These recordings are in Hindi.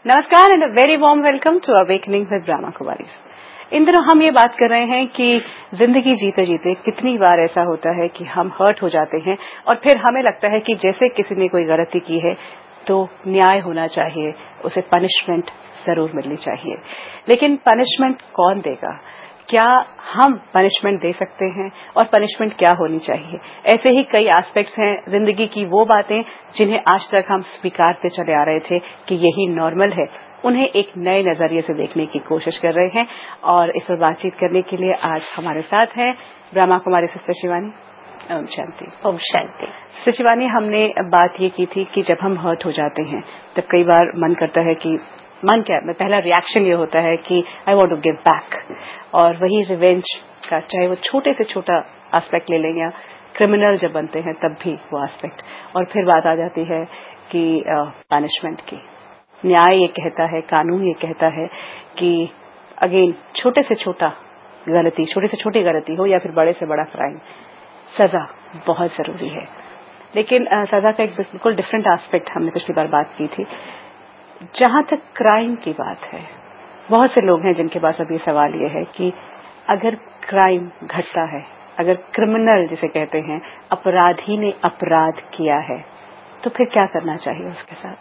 नमस्कार and a very warm welcome to awakening with Brahma Kumaris. इन दिनों हम ये बात कर रहे हैं कि जिंदगी जीते जीते कितनी बार ऐसा होता है कि हम हर्ट हो जाते हैं और फिर हमें लगता है कि जैसे किसी ने कोई गलती की है तो न्याय होना चाहिए, उसे पनिशमेंट जरूर मिलनी चाहिए। लेकिन पनिशमेंट कौन देगा? क्या हम पनिशमेंट दे सकते हैं और पनिशमेंट क्या होनी चाहिए? ऐसे ही कई एस्पेक्ट्स हैं जिंदगी की, वो बातें जिन्हें आज तक हम स्वीकारते चले आ रहे थे कि यही नॉर्मल है, उन्हें एक नए नजरिए से देखने की कोशिश कर रहे हैं। और इस पर बातचीत करने के लिए आज हमारे साथ हैं ब्रह्मा कुमारी सिस्टर शिवानी। ओम शांति। ओम शांति। सिस्टर शिवानी, हमने बात ये की थी कि जब हम हर्ट हो जाते हैं तब कई बार मन करता है कि पहला रिएक्शन ये होता है कि I want to give back, और वही रिवेंज का, चाहे वो छोटे से छोटा एस्पेक्ट ले लें या क्रिमिनल जब बनते हैं तब भी वो एस्पेक्ट। और फिर बात आ जाती है कि पनिशमेंट की। न्याय ये कहता है, कानून ये कहता है कि अगेन छोटे से छोटा गलती, छोटी से छोटी गलती हो या फिर बड़े से बड़ा क्राइम, सजा बहुत जरूरी है। लेकिन सजा का एक बिल्कुल डिफरेंट एस्पेक्ट हमने पिछली बार बात की थी। जहां तक क्राइम की बात है, बहुत से लोग हैं जिनके पास अब ये सवाल ये है कि अगर क्राइम घटता है, अगर क्रिमिनल जिसे कहते हैं, अपराधी ने अपराध किया है, तो फिर क्या करना चाहिए उसके साथ?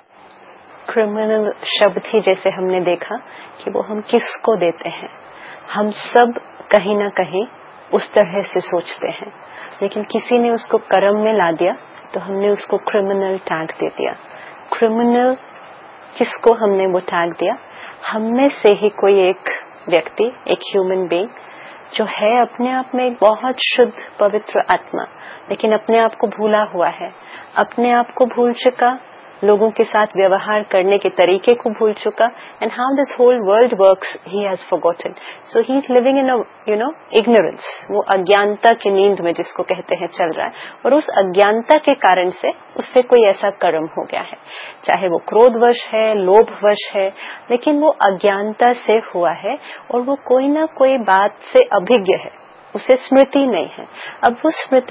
क्रिमिनल शब्द ही जैसे हमने देखा कि वो हम किसको देते हैं। हम सब कहीं ना कहीं उस तरह से सोचते हैं, लेकिन किसी ने उसको कर्म में ला दिया तो हमने उसको क्रिमिनल टैग दे दिया। क्रिमिनल किसको हमने वो टैग दिया? हम में से ही कोई एक व्यक्ति, एक ह्यूमन बीइंग जो है अपने आप में एक बहुत शुद्ध पवित्र आत्मा, लेकिन अपने आप को भूला हुआ है, अपने आप को भूल चुका, लोगों के साथ व्यवहार करने के तरीके को भूल चुका, and how this whole world works he has forgotten. So he is living in a ignorance. वो अज्ञानता की नींद में जिसको कहते हैं चल रहा है, और उस अज्ञानता के कारण से उससे कोई ऐसा कर्म हो गया है, चाहे वो क्रोधवश है, लोभवश है, लेकिन वो अज्ञानता से हुआ है और वो कोई ना कोई बात से अभिज्ञ है, उसे स्मृति नहीं है। अब वो स्मृति